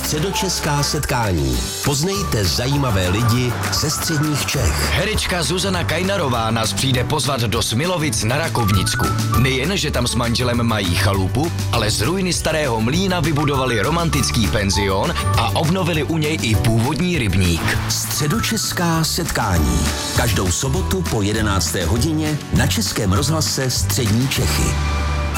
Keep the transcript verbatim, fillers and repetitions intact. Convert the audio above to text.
Středočeská setkání. Poznejte zajímavé lidi ze středních Čech. Herečka Zuzana Kajnarová nás přijde pozvat do Smilovic na Rakovnicku. Nejen, že tam s manželem mají chalupu, ale z ruiny starého mlýna vybudovali romantický penzion a obnovili u něj i původní rybník. Středočeská setkání. Každou sobotu po jedenácté hodině na Českém rozhlase Střední Čechy.